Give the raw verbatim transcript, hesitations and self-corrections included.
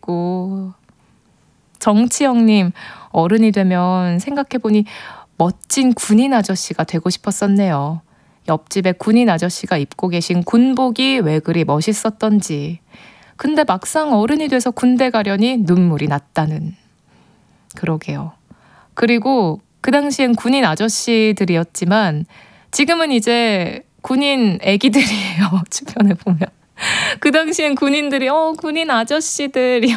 있고. 정치영님, 어른이 되면 생각해보니 멋진 군인 아저씨가 되고 싶었었네요. 옆집에 군인 아저씨가 입고 계신 군복이 왜 그리 멋있었던지. 근데 막상 어른이 돼서 군대 가려니 눈물이 났다는. 그러게요. 그리고 그 당시엔 군인 아저씨들이었지만 지금은 이제 군인 애기들이에요. 주변에 보면. 그 당시엔 군인들이 어 군인 아저씨들이